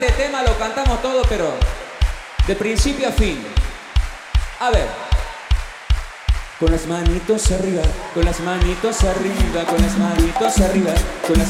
Este tema lo cantamos todo, pero de principio a fin. A ver. Con las manitos arriba, con las manitos arriba, con las manitos arriba, con las